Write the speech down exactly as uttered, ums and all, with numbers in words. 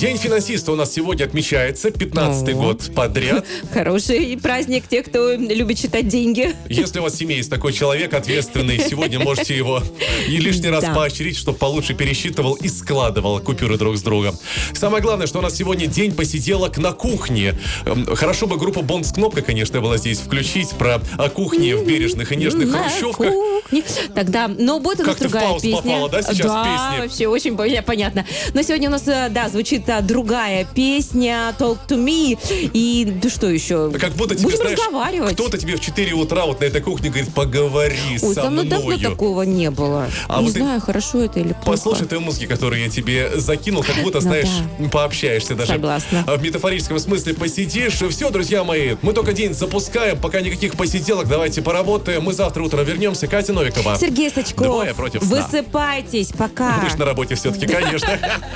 День финансиста у нас сегодня отмечается, пятнадцатый год подряд. Хороший праздник тех, кто любит считать деньги. Если у вас в семье есть такой человек ответственный, сегодня можете его и лишний раз Да. поощрить, чтобы получше пересчитывал и складывал купюры друг с другом. Самое главное, что у нас сегодня день посиделок на кухне. Эм, Хорошо бы группу Бонс Кнопка, конечно, была здесь включить про о кухне в бережных и нежных На хрущевках. кухне. Тогда, но будет у нас Как ты в другая паузу песня. попала, да, сейчас да, песни? вообще очень поня- понятно. Но сегодня у нас, э, да, звучит а, другая песня Talk to Me. И да что еще? Как будто тебе, Будем знаешь, разговаривать. кто-то тебе в четыре утра вот на этой кухне говорит, поговори Ой, со со мной давно мною. такого не было. А не вот ты знаю, хорошо это или плохо. Послушай той музыки, которую я тебе закинул, как будто, Ну знаешь, да. пообщаешься даже. Согласна. В метафорическом смысле посидишь. Все, друзья мои, мы только день запускаем, пока никаких посиделок, давайте поработаем. Мы завтра утром вернемся. Катя Новикова. Сергей Сачков, Двое против сна. высыпайтесь, пока. Вы же на работе все-таки, конечно.